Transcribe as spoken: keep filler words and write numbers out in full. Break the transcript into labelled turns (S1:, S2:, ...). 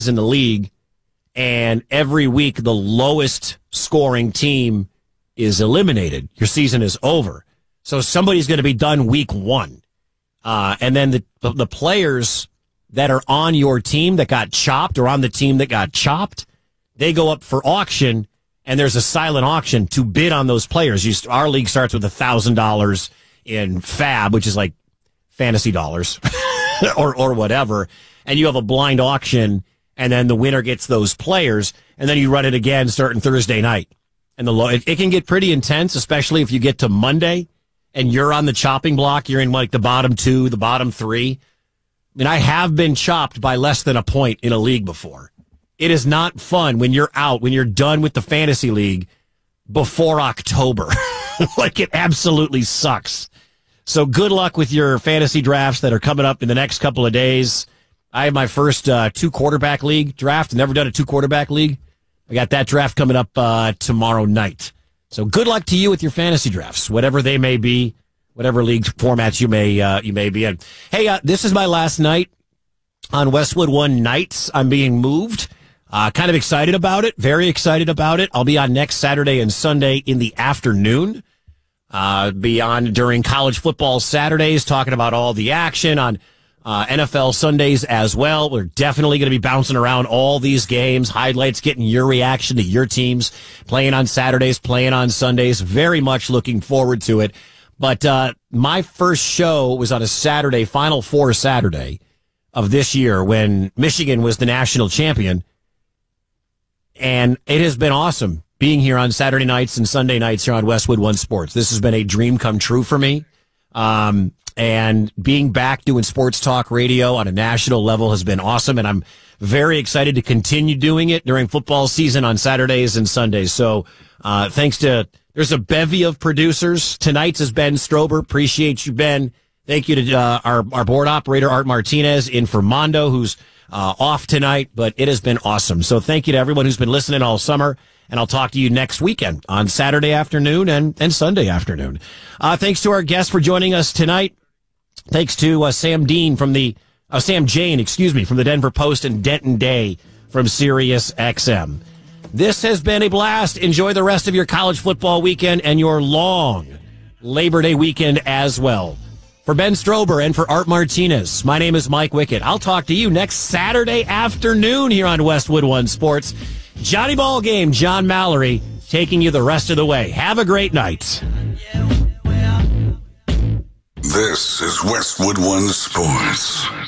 S1: in the league, and every week the lowest scoring team is eliminated. Your season is over. So somebody's going to be done week one. Uh, and then the, the, the players that are on your team that got chopped or on the team that got chopped, they go up for auction, and there's a silent auction to bid on those players. You, our league starts with one thousand dollars in fab, which is like fantasy dollars or, or whatever. And you have a blind auction, and then the winner gets those players, and then you run it again starting Thursday night. And the it, it can get pretty intense, especially if you get to Monday and you're on the chopping block. You're in like the bottom two, the bottom three. I mean, I have been chopped by less than a point in a league before. It is not fun when you're out, when you're done with the fantasy league before October. Like, it absolutely sucks. So good luck with your fantasy drafts that are coming up in the next couple of days. I have my first uh, two quarterback league draft. Never done a two quarterback league. I got that draft coming up uh, tomorrow night. So good luck to you with your fantasy drafts, whatever they may be, whatever league formats you may uh, you may be in. Hey, uh, this is my last night on Westwood One Nights. I'm being moved. Uh, kind of excited about it. Very excited about it. I'll be on next Saturday and Sunday in the afternoon. Uh, be on during college football Saturdays, talking about all the action on uh, N F L Sundays as well. We're definitely going to be bouncing around all these games, highlights, getting your reaction to your teams, playing on Saturdays, playing on Sundays. Very much looking forward to it. But uh, my first show was on a Saturday, Final Four Saturday of this year when Michigan was the national champion. And it has been awesome being here on Saturday nights and Sunday nights here on Westwood One Sports. This has been a dream come true for me. Um, and being back doing sports talk radio on a national level has been awesome. And I'm very excited to continue doing it during football season on Saturdays and Sundays. So, uh, thanks to, there's a bevy of producers. Tonight's is Ben Strober. Appreciate you, Ben. Thank you to, uh, our, our board operator, Art Martinez, in for Mondo, who's, uh, off tonight, but it has been awesome. So thank you to everyone who's been listening all summer. And I'll talk to you next weekend on Saturday afternoon and, and Sunday afternoon. Uh, thanks to our guests for joining us tonight. Thanks to uh, Sam Dean from the, uh, Sam Jane, excuse me, from the Denver Post, and Denton Day from Sirius X M. This has been a blast. Enjoy the rest of your college football weekend and your long Labor Day weekend as well. For Ben Strober and for Art Martinez, my name is Mike Wickett. I'll talk to you next Saturday afternoon here on Westwood One Sports. Johnny Ballgame, John Mallory, taking you the rest of the way. Have a great night.
S2: This is Westwood One Sports.